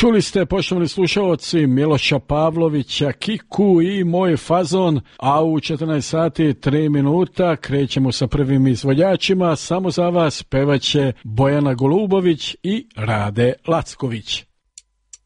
Čuli ste, poštovani slušalci, Miloša Pavlovića, Kiku i Moj fazon, a u 14 sati 3 minuta krećemo sa prvim izvođačima. Samo za vas pevaće Bojana Golubović i Rade Lacković.